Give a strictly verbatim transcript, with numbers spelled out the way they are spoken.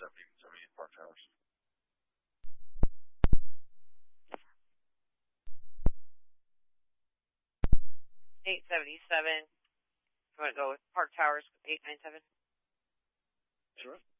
seventy, seventy Park Towers. eight seventy-seven. You want to go with Park Towers with eight nine seven? Sure.